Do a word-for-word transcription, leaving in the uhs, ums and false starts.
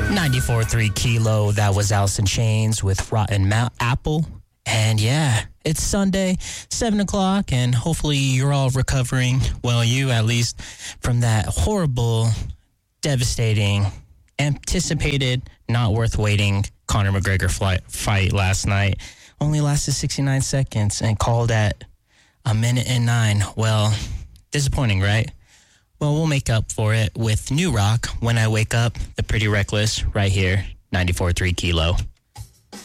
ninety-four point three Kilo, that was Alice in Chains with Rotten Ma- Apple. And yeah, it's Sunday, seven o'clock, and hopefully you're all recovering, well, you at least, from that horrible, devastating, anticipated, not worth waiting Conor McGregor flight, fight last night. Only lasted sixty-nine seconds and called at a minute and nine. Well, disappointing, right? Well, we'll make up for it with new rock, When I Wake Up, the Pretty Reckless, right here, ninety-four point three Kilo.